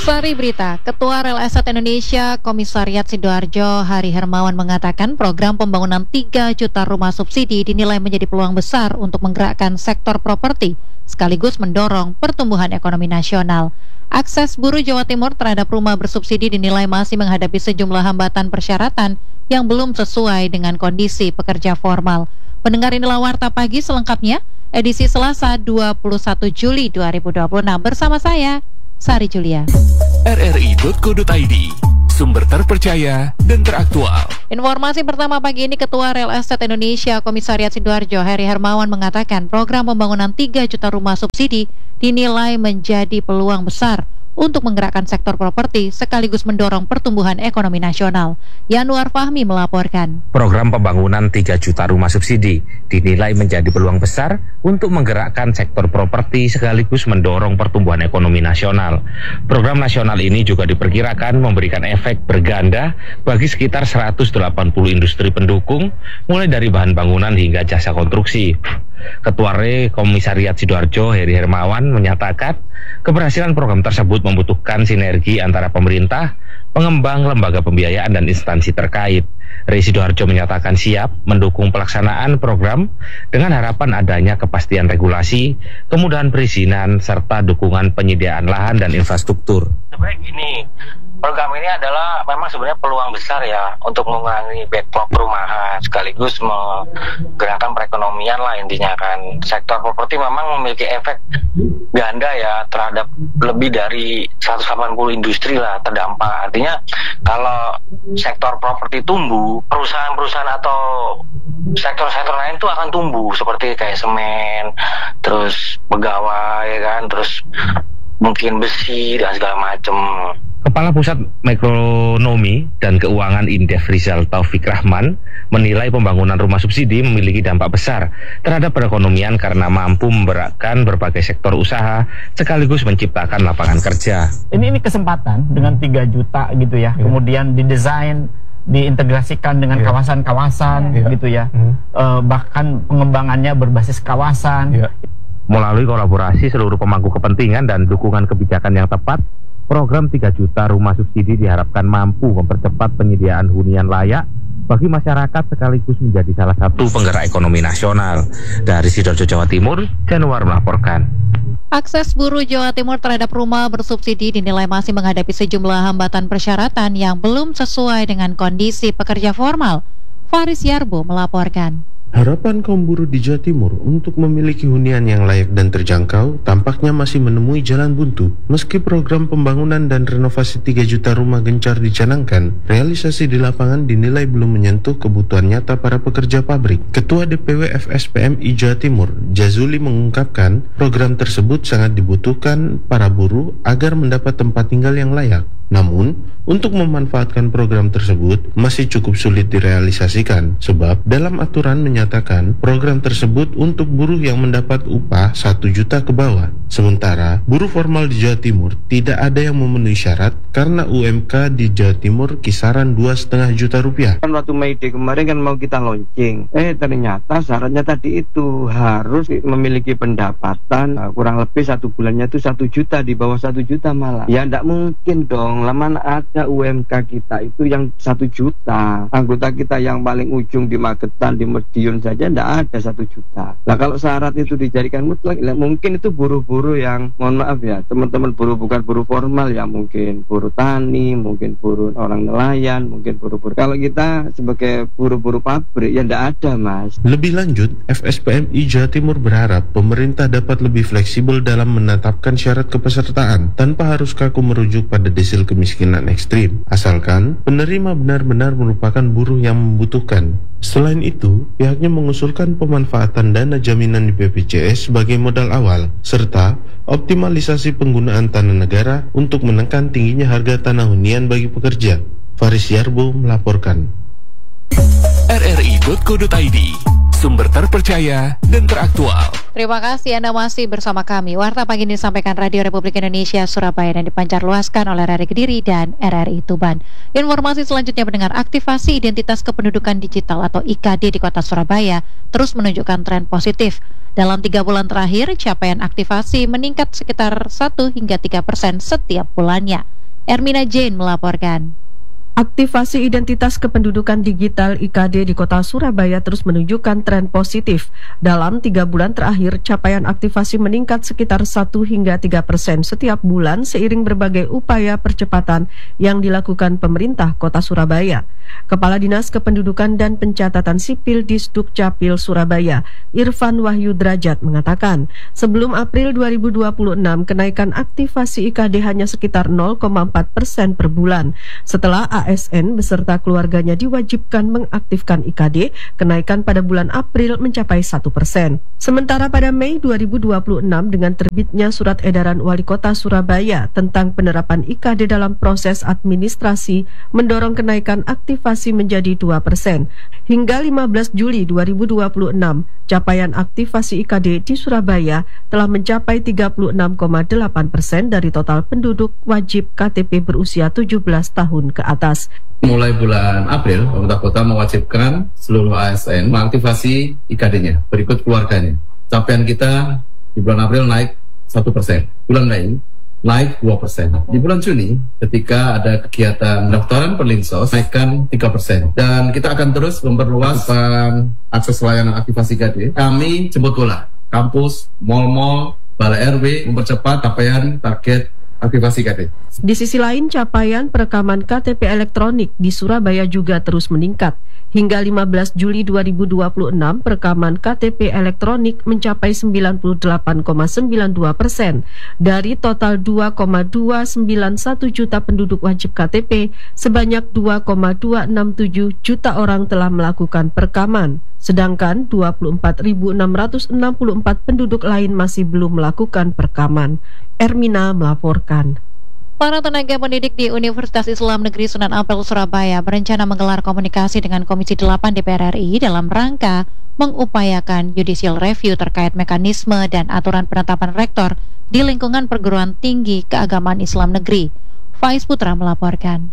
Sari Berita, Ketua Real Estate Indonesia Komisariat Sidoarjo Hari Hermawan mengatakan program pembangunan 3 juta rumah subsidi dinilai menjadi peluang besar untuk menggerakkan sektor properti sekaligus mendorong pertumbuhan ekonomi nasional. Akses buruh Jawa Timur terhadap rumah bersubsidi dinilai masih menghadapi sejumlah hambatan persyaratan yang belum sesuai dengan kondisi pekerja formal. Pendengar, inilah Warta Pagi selengkapnya, edisi Selasa 21 Juli 2026 bersama saya, Sari Julia. RRI.co.id, sumber terpercaya dan teraktual. Informasi pertama pagi ini, Ketua Real Estate Indonesia Komisariat Sidoarjo Hari Hermawan mengatakan program pembangunan 3 juta rumah subsidi dinilai menjadi peluang besar untuk menggerakkan sektor properti sekaligus mendorong pertumbuhan ekonomi nasional. Yanuar Fahmi melaporkan. Program pembangunan 3 juta rumah subsidi dinilai menjadi peluang besar untuk menggerakkan sektor properti sekaligus mendorong pertumbuhan ekonomi nasional. Program nasional ini juga diperkirakan memberikan efek berganda bagi sekitar 180 industri pendukung, mulai dari bahan bangunan hingga jasa konstruksi. Ketua RE Komisariat Sidoarjo Heri Hermawan menyatakan keberhasilan program tersebut membutuhkan sinergi antara pemerintah, pengembang, lembaga pembiayaan, dan instansi terkait. RE Sidoarjo menyatakan siap mendukung pelaksanaan program dengan harapan adanya kepastian regulasi, kemudahan perizinan, serta dukungan penyediaan lahan dan infrastruktur. Sebenarnya gini, program ini adalah memang sebenarnya peluang besar ya untuk mengurangi backlog perumahan sekaligus menggerakkan perekonomian lah intinya kan. Sektor properti memang memiliki efek ganda ya terhadap lebih dari 180 industri lah terdampak. Artinya kalau sektor properti tumbuh, perusahaan-perusahaan atau sektor-sektor lain tuh akan tumbuh seperti kayak semen, terus pegawai kan, terus mungkin besi dan segala macam. Kepala Pusat Makroekonomi dan Keuangan Indef Rizal Taufik Rahman menilai pembangunan rumah subsidi memiliki dampak besar terhadap perekonomian karena mampu memberatkan berbagai sektor usaha sekaligus menciptakan lapangan kerja. Ini kesempatan dengan 3 juta gitu ya. Kemudian didesain, diintegrasikan dengan kawasan-kawasan gitu ya. Bahkan pengembangannya berbasis kawasan. Melalui kolaborasi seluruh pemangku kepentingan dan dukungan kebijakan yang tepat, program 3 juta rumah subsidi diharapkan mampu mempercepat penyediaan hunian layak bagi masyarakat sekaligus menjadi salah satu penggerak ekonomi nasional. Dari Sidoarjo, Jawa Timur, Januar melaporkan. Akses buruh Jawa Timur terhadap rumah bersubsidi dinilai masih menghadapi sejumlah hambatan persyaratan yang belum sesuai dengan kondisi pekerja formal. Faris Yarbo melaporkan. Harapan kaum buruh di Jawa Timur untuk memiliki hunian yang layak dan terjangkau tampaknya masih menemui jalan buntu. Meski program pembangunan dan renovasi 3 juta rumah gencar dicanangkan, realisasi di lapangan dinilai belum menyentuh kebutuhan nyata para pekerja pabrik. Ketua DPW FSPMI Jawa Timur, Jazuli, mengungkapkan program tersebut sangat dibutuhkan para buruh agar mendapat tempat tinggal yang layak. Namun, untuk memanfaatkan program tersebut masih cukup sulit direalisasikan, sebab dalam aturan menyatakan program tersebut untuk buruh yang mendapat upah 1 juta ke bawah. Sementara, buruh formal di Jawa Timur tidak ada yang memenuhi syarat karena UMK di Jawa Timur kisaran 2,5 juta rupiah. Kan waktu Mei Day kemarin kan mau kita launching, ternyata syaratnya tadi itu harus memiliki pendapatan kurang lebih 1 bulannya itu 1 juta, di bawah 1 juta malah. Ya tidak mungkin dong. Lama ada UMK kita itu yang 1 juta, anggota kita yang paling ujung di Magetan, di Madiun saja tidak ada 1 juta. Nah kalau syarat itu dijadikan mutlak, mungkin itu buruh-buruh yang, mohon maaf ya teman-teman, buruh bukan buruh formal ya, mungkin buruh tani, mungkin buruh orang nelayan, mungkin buruh-buruh. Kalau kita sebagai buruh-buruh pabrik ya tidak ada, Mas. Lebih lanjut, FSPMI Jawa Timur berharap pemerintah dapat lebih fleksibel dalam menetapkan syarat kepesertaan tanpa harus kaku merujuk pada desil kemiskinan ekstrim, asalkan penerima benar-benar merupakan buruh yang membutuhkan. Selain itu, pihaknya mengusulkan pemanfaatan dana jaminan di BPJS sebagai modal awal, serta optimalisasi penggunaan tanah negara untuk menekan tingginya harga tanah hunian bagi pekerja. Faris Yarbo melaporkan. RRI.co.id, sumber terpercaya dan teraktual. Terima kasih Anda masih bersama kami. Warta Pagi ini disampaikan Radio Republik Indonesia Surabaya dan dipancarluaskan oleh RRI Kediri dan RRI Tuban. Informasi selanjutnya mendengar aktivasi identitas kependudukan digital atau IKD di Kota Surabaya terus menunjukkan tren positif. Dalam 3 bulan terakhir, capaian aktivasi meningkat sekitar 1 hingga 3% setiap bulannya. Ermina Jane melaporkan. Aktivasi identitas kependudukan digital IKD di kota Surabaya terus menunjukkan tren positif. Dalam 3 bulan terakhir, capaian aktivasi meningkat sekitar 1 hingga 3% setiap bulan seiring berbagai upaya percepatan yang dilakukan pemerintah kota Surabaya. Kepala Dinas Kependudukan dan Pencatatan Sipil Disduk Capil Surabaya, Irfan Wahyu Drajat mengatakan, sebelum April 2026 kenaikan aktivasi IKD hanya sekitar 0,4% per bulan. Setelah ASN beserta keluarganya diwajibkan mengaktifkan IKD, kenaikan pada bulan April mencapai 1%. Sementara pada Mei 2026 dengan terbitnya surat edaran Wali Kota Surabaya tentang penerapan IKD dalam proses administrasi mendorong kenaikan aktivasi menjadi 2%. Hingga 15 Juli 2026, capaian aktivasi IKD di Surabaya telah mencapai 36,8% dari total penduduk wajib KTP berusia 17 tahun ke atas. Mulai bulan April, pemerintah kota mewajibkan seluruh ASN mengaktifasi IKD-nya, berikut keluarganya. Capaian kita di bulan April naik 1%, bulan Mei naik 2%. Di bulan Juni, ketika ada kegiatan pendaftaran perlinsos, naikkan 3%. Dan kita akan terus memperluas akses layanan aktivasi IKD. Kami jemput bola, kampus, mal-mal, balai RW, mempercepat capaian target aktivasi KTP. Di sisi lain, capaian perekaman KTP elektronik di Surabaya juga terus meningkat. Hingga 15 Juli 2026, perekaman KTP elektronik mencapai 98,92%. Dari total 2,291 juta penduduk wajib KTP, sebanyak 2,267 juta orang telah melakukan perekaman. Sedangkan 24.664 penduduk lain masih belum melakukan perekaman. Ermina melaporkan. Para tenaga pendidik di Universitas Islam Negeri Sunan Ampel Surabaya berencana menggelar komunikasi dengan Komisi 8 DPR RI dalam rangka mengupayakan judicial review terkait mekanisme dan aturan penetapan rektor di lingkungan perguruan tinggi keagamaan Islam Negeri. Faiz Putra melaporkan.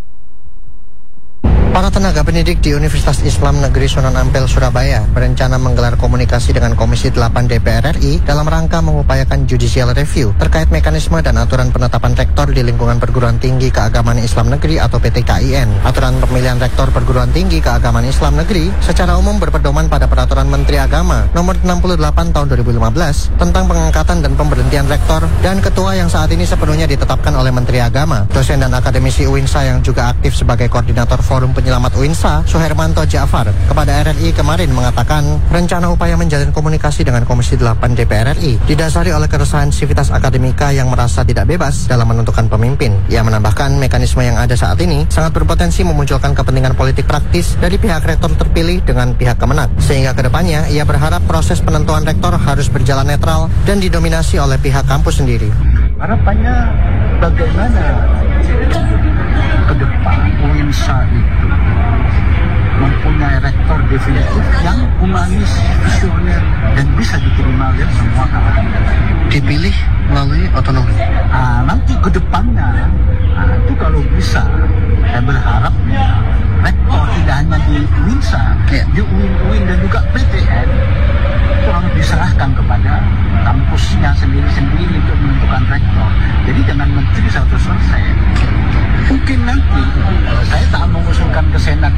Para tenaga pendidik di Universitas Islam Negeri Sunan Ampel Surabaya berencana menggelar komunikasi dengan Komisi 8 DPR RI dalam rangka mengupayakan judicial review terkait mekanisme dan aturan penetapan rektor di lingkungan perguruan tinggi keagamaan Islam Negeri atau PTKIN. Aturan pemilihan rektor perguruan tinggi keagamaan Islam Negeri secara umum berpedoman pada Peraturan Menteri Agama Nomor 68 Tahun 2015 tentang pengangkatan dan pemberhentian rektor dan ketua yang saat ini sepenuhnya ditetapkan oleh Menteri Agama. Dosen dan akademisi UINSA yang juga aktif sebagai koordinator Forum Penyelamat UINSA, Suhermanto Ja'far, kepada RRI kemarin mengatakan rencana upaya menjalin komunikasi dengan Komisi 8 DPR RI didasari oleh keresahan sivitas akademika yang merasa tidak bebas dalam menentukan pemimpin. Ia menambahkan mekanisme yang ada saat ini sangat berpotensi memunculkan kepentingan politik praktis dari pihak rektor terpilih dengan pihak kemenang. Sehingga kedepannya ia berharap proses penentuan rektor harus berjalan netral dan didominasi oleh pihak kampus sendiri. Harapannya bagaimana ke depan UINSA itu mempunyai rektor definitif yang humanis, visioner, dan bisa diterima oleh semua kalangan. Dipilih melalui otonomi. Nanti ke depannya, itu kalau bisa, saya berharap rektor tidak hanya di UINSA, di UIN dan juga PTN, itu harus diserahkan kepada kampusnya sendiri-sendiri untuk menentukan rektor. Jadi jangan menteri satu selesai. Mungkin nanti saya tak mengusulkan ke Senat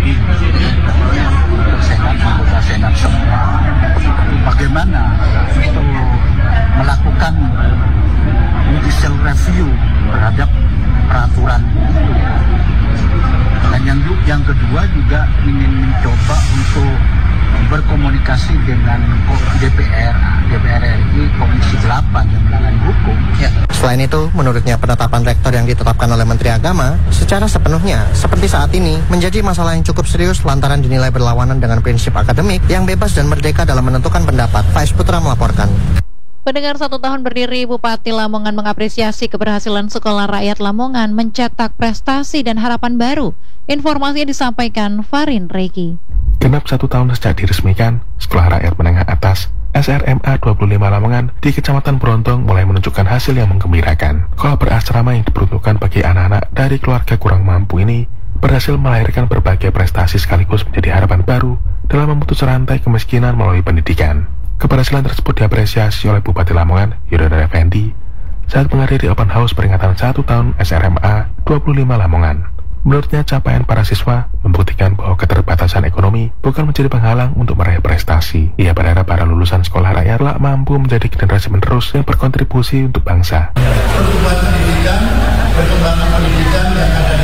anggota Senat semua bagaimana untuk melakukan judicial review terhadap peraturan itu. Dan yang kedua juga ingin mencoba untuk berkomunikasi dengan DPR RI Komisi 8 yang menangani hukum. Ya. Selain itu, menurutnya penetapan rektor yang ditetapkan oleh Menteri Agama secara sepenuhnya seperti saat ini menjadi masalah yang cukup serius lantaran dinilai berlawanan dengan prinsip akademik yang bebas dan merdeka dalam menentukan pendapat. Faiz Putra melaporkan. Pendengar 1 tahun berdiri, Bupati Lamongan mengapresiasi keberhasilan Sekolah Rakyat Lamongan mencetak prestasi dan harapan baru. Informasinya disampaikan Farin Regi. Genap 1 tahun sejak diresmikan, Sekolah Rakyat Menengah Atas SRMA 25 Lamongan di Kecamatan Brontong mulai menunjukkan hasil yang menggembirakan. Sekolah berasrama yang diperuntukkan bagi anak-anak dari keluarga kurang mampu ini berhasil melahirkan berbagai prestasi sekaligus menjadi harapan baru dalam memutus rantai kemiskinan melalui pendidikan. Keberhasilan tersebut diapresiasi oleh Bupati Lamongan, Yudhoyono Effendi, saat menghadiri open house peringatan 1 tahun SRMA 25 Lamongan. Menurutnya, capaian para siswa membuktikan bahwa keterbatasan ekonomi bukan menjadi penghalang untuk meraih prestasi. Ia berharap para lulusan sekolah rakyat kelak mampu menjadi generasi penerus yang berkontribusi untuk bangsa. Pertumbuhan pendidikan yang ada